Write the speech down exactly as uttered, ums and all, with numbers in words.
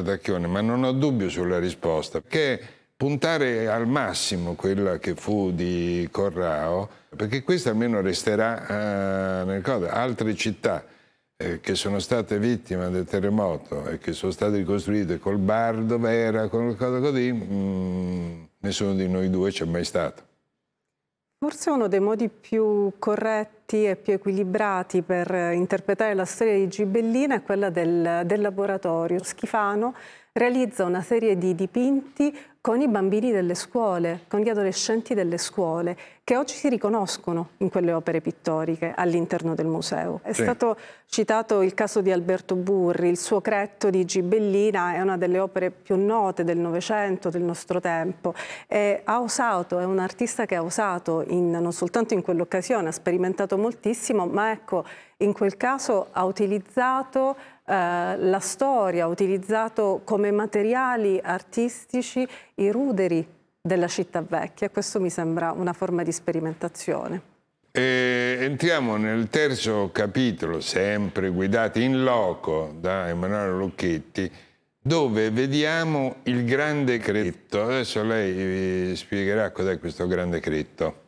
Tacchione, ma non ho dubbio sulla risposta, che puntare al massimo quella che fu di Corrao, perché questa almeno resterà eh, nel ricordo. Altre città eh, che sono state vittime del terremoto e che sono state ricostruite col Bardo, Vera, con qualcosa così, mh, nessuno di noi due c'è mai stato. Forse uno dei modi più corretti e più equilibrati per interpretare la storia di Gibellina è quella del, del laboratorio. Schifano realizza una serie di dipinti con i bambini delle scuole, con gli adolescenti delle scuole, che oggi si riconoscono in quelle opere pittoriche all'interno del museo. È sì. stato citato il caso di Alberto Burri, il suo Cretto di Gibellina è una delle opere più note del Novecento, del nostro tempo. E ha osato, è un artista che ha osato, in, non soltanto in quell'occasione, ha sperimentato moltissimo, ma ecco, in quel caso ha utilizzato eh, la storia, ha utilizzato come materiali artistici i ruderi della città vecchia. Questo mi sembra una forma di sperimentazione. E entriamo nel terzo capitolo, sempre guidati in loco da Emanuele Lucchetti, dove vediamo il grande cretto. Adesso lei vi spiegherà cos'è questo grande cretto.